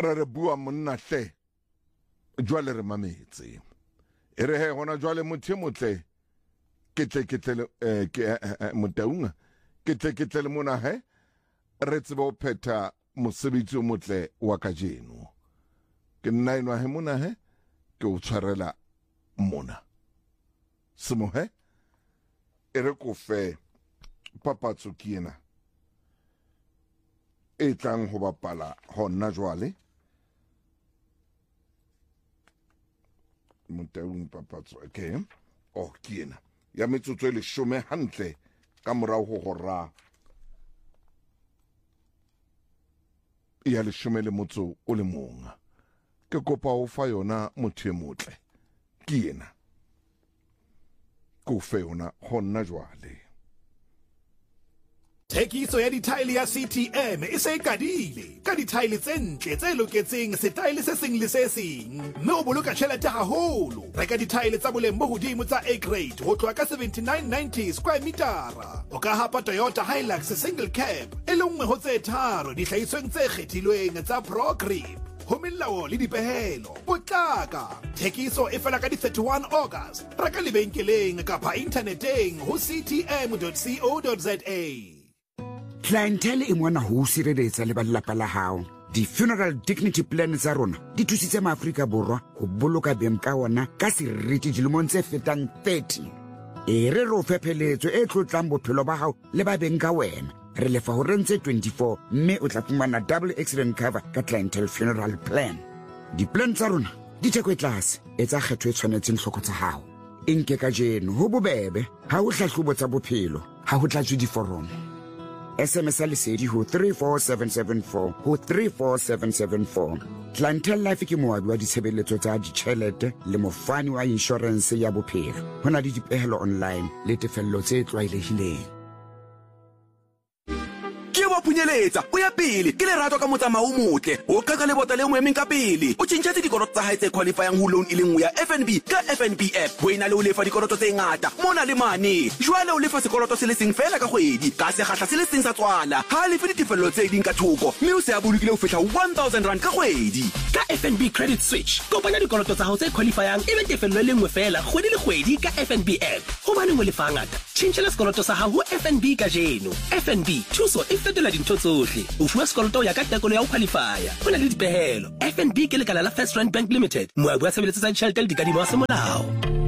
re bua monna hle jwale re mametse e re he hona jwale motho motle ke tle motaunga ke tle mona he re tseba o pheta mosebetsi o motle wa kajeno ke nna eno he mona he ke o tshwarela mona semo he e re ko fe papatso ke ena e tlang ho bapala hona jwale motaung papatso okay ke ena ya metsotso e 10 hantle ka morao ho hora ya 10 le motso o le monga ke kopa o fa yona motho e motle ke ena ko fe yona hona jwale. Thekiso ya dithaele ya CTM e se kadile ka dithaele tse ntle tse loketseng setaele se seng le se seng mme o boloka tjhelete haholo. Reka dithaele tsa boleng bo hodimo tsa A grade ho tloha ka 79.90 square metara. O ka hapa Toyota Hilux single cab e le nngwe ho tse tharo dihlahisweng tse kgethilweng tsa Pro Grip. Ho melao le dipehelo potlaka. Thekiso e fela ka di 31 August. Reka lebenkeleng kapa inthaneteng ho ctm.co.za. Clientele e mona ho sireletsa le balelapa la hao. Di funeral dignity plan tsa rona di thusitse maAfrika Borwa ho boloka beng ka ona ka seriti dilemong tse fetang 30. E re ro fepheletso e tlotlang bophelo ba hao le ba beng ka wena. Re lefa ho rentse 24 mme o tla fumana double accident cover ka clientele funeral plan. Di plan tsa rona di theko e tlase e tsa kgetho e tshwanetseng hloko tsa hao. Inke ka jeno ho bobebe ha o hlahlobo tsa bophelo ha ho tlatswe diforomo. SMS lesedi ho 34774 ho 34774. Clientele Life ke moabi wa ditshebeletso tsa ditjhelete le mofani wa insurance ya bophelo. Hona le dipehelo online le tefello tse tlwaelehileng. Ke wa punyeletsa o ya pele ke lerato ka motsamao o motle o ka le botale mo emeng ka pele o tshintshetse dikoloto tsa hae tse qualifying ho loan ile nngwe ya FNB ka FNB app ho ina le o lefa dikoloto tse ngata mona le mane jwale o lefa sekoloto se le seng fela ka kgwedi ka sekgahla se le seng sa tswala ha le fe ditefello tse ding ka thoko mme o se a bolokile ho fihla 1000 rand ka kgwedi ka FNB credit switch kopanya dikoloto tsa hao tse qualifying ebe tefello le nngwe fela kgwedi le kgwedi ka FNB app ho bane mo lefa ngata tshintshela sekoloto sa hao ho FNB ka jeno FNB thuso e fetola dintho tsohle o fuwa sekoloto ya ka tekolo ya ho qualifya hona le dipehelo FNB ke lekala la First Rand Bank Limited moabi wa tshebeletso tsa ditjhelete le dikadimo tsa semolao.